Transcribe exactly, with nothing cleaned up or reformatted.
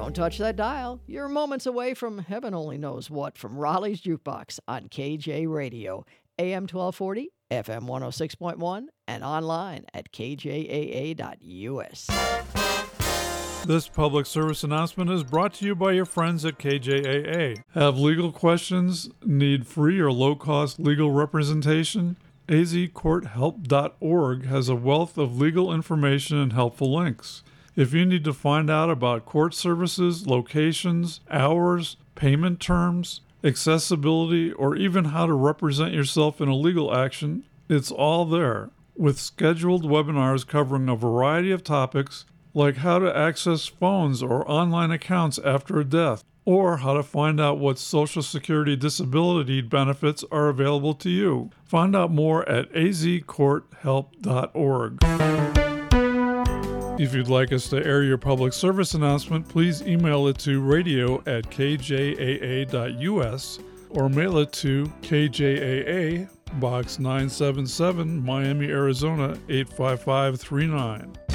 Don't touch that dial. You're moments away from heaven only knows what from Raleigh's Jukebox on K J Radio, A M twelve forty, F M one oh six point one, and online at k j a a dot u s. This public service announcement is brought to you by your friends at K J A A. Have legal questions? Need free or low-cost legal representation? a z court help dot org has a wealth of legal information and helpful links. If you need to find out about court services, locations, hours, payment terms, accessibility, or even how to represent yourself in a legal action, it's all there, with scheduled webinars covering a variety of topics like how to access phones or online accounts after a death, or how to find out what Social Security disability benefits are available to you. Find out more at a z court help dot org. If you'd like us to air your public service announcement, please email it to radio at k j a a dot u s or mail it to K J A A, Box nine seven seven, Miami, Arizona eight five five three nine.